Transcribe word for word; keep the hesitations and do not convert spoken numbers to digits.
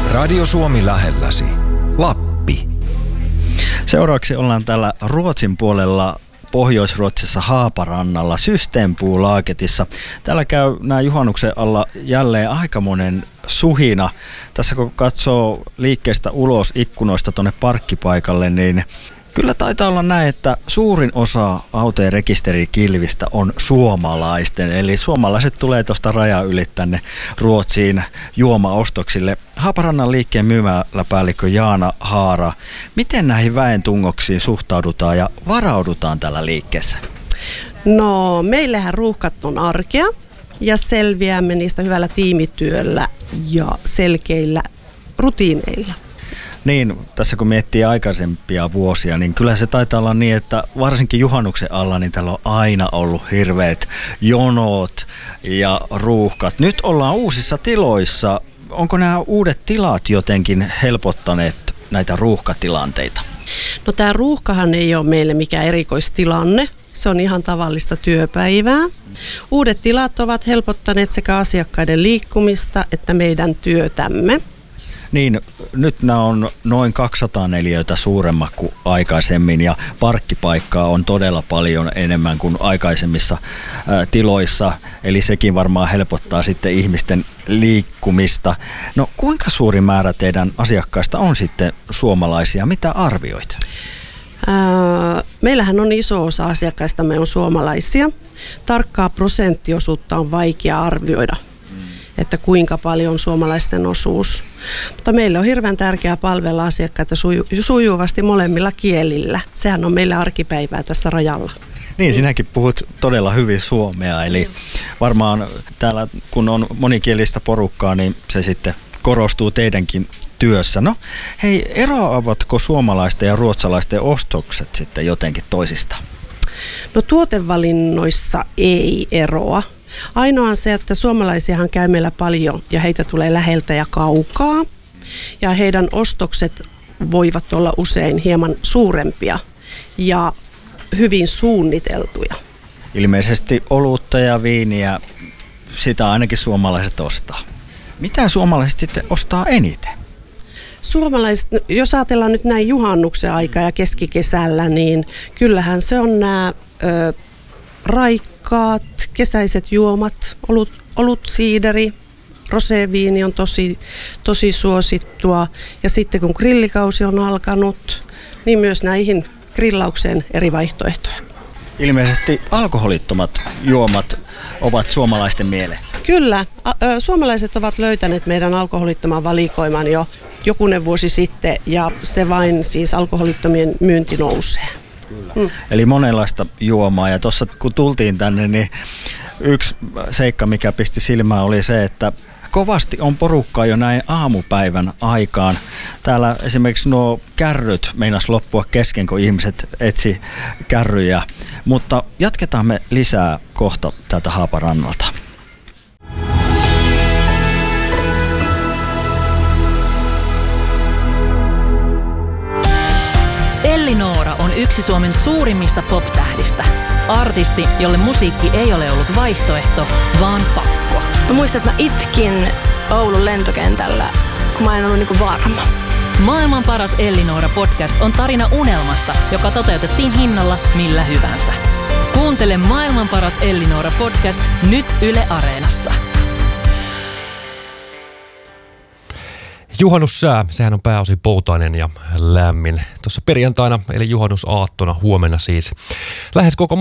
Radio Suomi lähelläsi. Lappi. Seuraavaksi ollaan täällä Ruotsin puolella Pohjois-Ruotsissa Haaparannalla Systembolagetissa. Täällä käy nämä juhannuksen alla jälleen aikamoinen suhina. Tässä kun katsoo liikkeestä ulos ikkunoista tuonne parkkipaikalle, niin kyllä taitaa olla näin, että suurin osa autojen rekisterikilvistä on suomalaisten. Eli suomalaiset tulee tuosta rajan yli tänne Ruotsiin juomaostoksille. Haaparannan liikkeen myymäläpäällikkö Jaana Haara, miten näihin väentungoksiin suhtaudutaan ja varaudutaan tällä liikkeessä? No, meillähän ruuhkat on arkea ja selviämme niistä hyvällä tiimityöllä ja selkeillä rutiineilla. Niin, tässä kun miettii aikaisempia vuosia, niin kyllä se taitaa olla niin, että varsinkin juhannuksen alla, niin täällä on aina ollut hirveät jonot ja ruuhkat. Nyt ollaan uusissa tiloissa. Onko nämä uudet tilat jotenkin helpottaneet näitä ruuhkatilanteita? No tämä ruuhkahan ei ole meille mikään erikoistilanne. Se on ihan tavallista työpäivää. Uudet tilat ovat helpottaneet sekä asiakkaiden liikkumista että meidän työtämme. Niin, nyt nämä on noin kaksisataa neliöitä suuremmat kuin aikaisemmin ja parkkipaikkaa on todella paljon enemmän kuin aikaisemmissa ää, tiloissa. Eli sekin varmaan helpottaa sitten ihmisten liikkumista. No kuinka suuri määrä teidän asiakkaista on sitten suomalaisia? Mitä arvioit? Ää, meillähän on iso osa asiakkaistamme on suomalaisia. Tarkkaa prosenttiosuutta on vaikea arvioida, että kuinka paljon on suomalaisten osuus. Mutta meillä on hirveän tärkeää palvella asiakkaita suju- sujuvasti molemmilla kielillä. Sehän on meillä arkipäivää tässä rajalla. Niin, sinäkin puhut todella hyvin suomea, eli varmaan täällä kun on monikielistä porukkaa, niin se sitten korostuu teidänkin työssä. No hei, eroavatko suomalaisten ja ruotsalaisten ostokset sitten jotenkin toisistaan? No tuotevalinnoissa ei eroa. Ainoa on se, että suomalaisiahan käy meillä paljon ja heitä tulee läheltä ja kaukaa. Ja heidän ostokset voivat olla usein hieman suurempia ja hyvin suunniteltuja. Ilmeisesti olutta ja viiniä, sitä ainakin suomalaiset ostaa. Mitä suomalaiset sitten ostaa eniten? Suomalaiset, jos ajatellaan nyt näin juhannuksen aikaa ja keskikesällä, niin kyllähän se on nämä ö, raikkaat, kesäiset juomat, olut, olut siideri, roséviini on tosi, tosi suosittua. Ja sitten kun grillikausi on alkanut, niin myös näihin grillaukseen eri vaihtoehtoja. Ilmeisesti alkoholittomat juomat ovat suomalaisten mieleen. Kyllä, ä, suomalaiset ovat löytäneet meidän alkoholittoman valikoiman jo jokunen vuosi sitten ja se vain siis alkoholittomien myynti nousee. Kyllä. Mm. Eli monenlaista juomaa ja tuossa kun tultiin tänne, niin yksi seikka mikä pisti silmään oli se, että kovasti on porukkaa jo näin aamupäivän aikaan. Täällä esimerkiksi nuo kärryt meinas loppua kesken, kun ihmiset etsi kärryjä. Mutta jatketaan me lisää kohta täältä Haaparannalta. Elli Noora on yksi Suomen suurimmista pop-tähdistä. Artisti, jolle musiikki ei ole ollut vaihtoehto, vaan pakko. Mä muistan, että mä itkin Oulun lentokentällä, kun mä en ollut niinku varma. Maailman paras Elli Noora podcast on tarina unelmasta, joka toteutettiin hinnalla millä hyvänsä. Kuuntele Maailman paras Elli Noora podcast nyt Yle Areenassa. Juhannussää, sehän on pääosin poutainen ja lämmin. Tuossa perjantaina, eli juhannusaattona, huomenna siis lähes koko